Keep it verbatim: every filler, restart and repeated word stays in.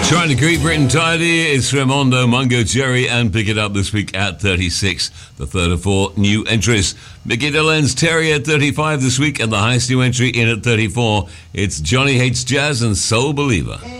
Trying to keep Britain tidy, it's Raimondo, Mungo Jerry, and pick it up this week at thirty-six. The third of four new entries. Mickey Dolenz, Terry at thirty-five this week, and the highest new entry in at thirty-four. It's Johnny Hates Jazz and Soul Believer.